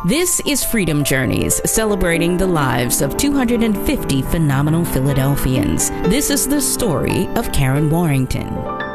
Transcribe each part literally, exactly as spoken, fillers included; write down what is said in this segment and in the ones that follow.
This is Freedom Journeys, celebrating the lives of two hundred fifty phenomenal Philadelphians. This is the story of Karen Warrington.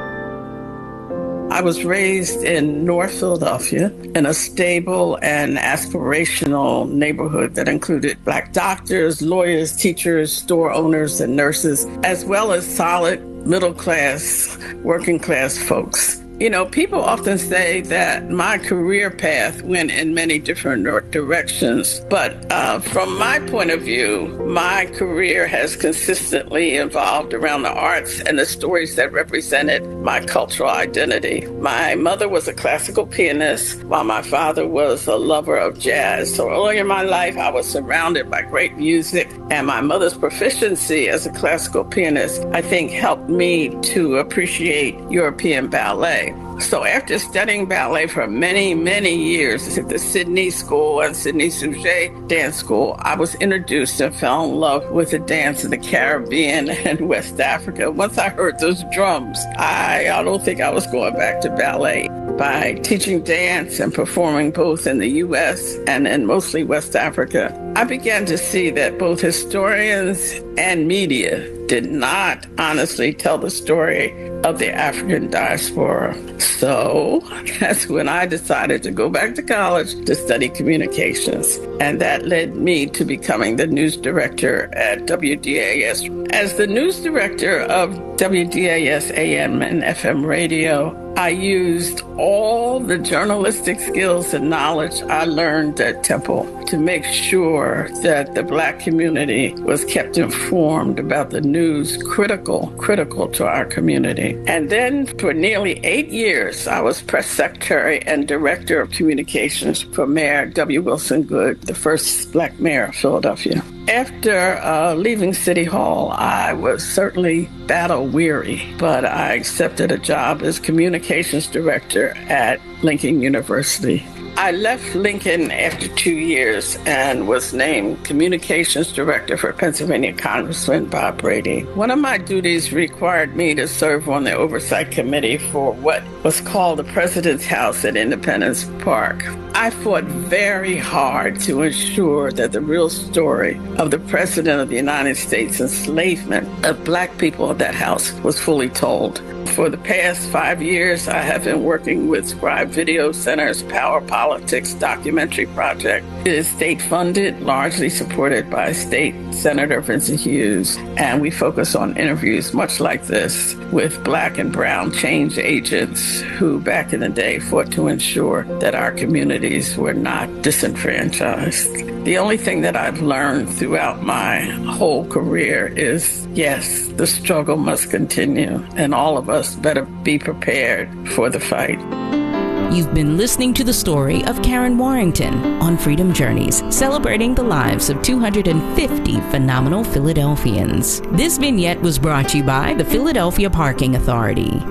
I was raised in North Philadelphia in a stable and aspirational neighborhood that included Black doctors, lawyers, teachers, store owners, and nurses, as well as solid middle-class, working-class folks. You know, people often say that my career path went in many different directions, but uh, from my point of view, my career has consistently evolved around the arts and the stories that represented my cultural identity. My mother was a classical pianist, while my father was a lover of jazz. So early in my life, I was surrounded by great music, and my mother's proficiency as a classical pianist, I think, helped me to appreciate European ballet. So after studying ballet for many, many years at the Sydney School and Sydney Sujet Dance School, I was introduced and fell in love with the dance in the Caribbean and West Africa. Once I heard those drums, I, I don't think I was going back to ballet. By teaching dance and performing both in the U S and in mostly West Africa, I began to see that both historians and media did not honestly tell the story of the African diaspora. So that's when I decided to go back to college to study communications. And that led me to becoming the news director at W D A S. As the news director of W D A S A M and F M radio, I used all the journalistic skills and knowledge I learned at Temple to make sure that the Black community was kept informed about the news critical, critical to our community. And then for nearly eight years, I was press secretary and director of communications for Mayor W. Wilson Goode, the first Black mayor of Philadelphia. After uh, leaving City Hall, I was certainly battle-weary, but I accepted a job as communications director at Lincoln University. I left Lincoln after two years and was named communications director for Pennsylvania Congressman Bob Brady. One of my duties required me to serve on the oversight committee for what was called the President's House at Independence Park. I fought very hard to ensure that the real story of the President of the United States' enslavement of Black people in that house was fully told. For the past five years, I have been working with Scribe Video Center's Power Politics documentary project. It is state-funded, largely supported by State Senator Vincent Hughes, and we focus on interviews much like this with Black and brown change agents who back in the day fought to ensure that our communities were not disenfranchised. The only thing that I've learned throughout my whole career is, yes, the struggle must continue, and all of us better be prepared for the fight. You've been listening to the story of Karen Warrington on Freedom Journeys, celebrating the lives of two hundred fifty phenomenal Philadelphians. This vignette was brought to you by the Philadelphia Parking Authority.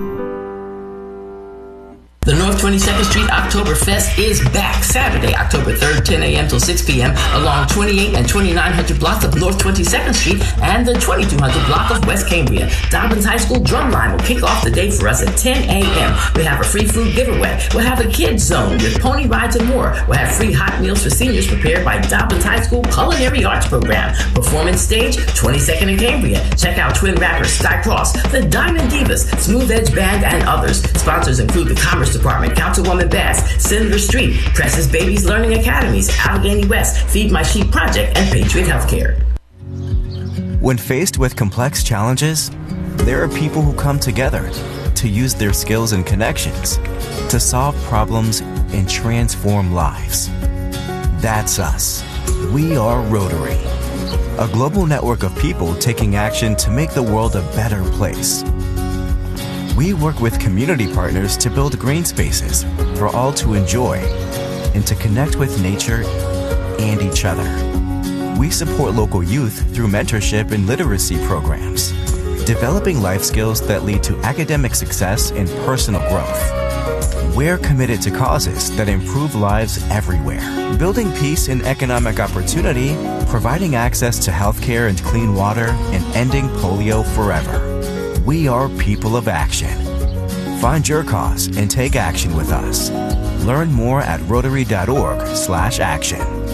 The North twenty-second Street Oktoberfest is back Saturday, October third, ten a.m. till six p.m. along twenty-eight and twenty-nine hundred blocks of North twenty-second Street and the twenty-two hundred block of West Cambria. Dobbins High School Drumline will kick off the day for us at ten a.m. We have a free food giveaway. We'll have a kids zone with pony rides and more. We'll have free hot meals for seniors prepared by Dobbins High School Culinary Arts Program. Performance stage, twenty-second in Cambria. Check out twin rappers Sky Cross, the Diamond Divas, Smooth Edge Band, and others. Sponsors include the Commerce Department, Councilwoman Bass, Senator Street, Precious Babies Learning Academies, Allegheny West, Feed My Sheep Project, and Patriot Healthcare. When faced with complex challenges, there are people who come together to use their skills and connections to solve problems and transform lives. That's us. We are Rotary, a global network of people taking action to make the world a better place. We work with community partners to build green spaces for all to enjoy and to connect with nature and each other. We support local youth through mentorship and literacy programs, developing life skills that lead to academic success and personal growth. We're committed to causes that improve lives everywhere, building peace and economic opportunity, providing access to healthcare and clean water, and ending polio forever. We are people of action. Find your cause and take action with us. Learn more at rotary dot org slash action.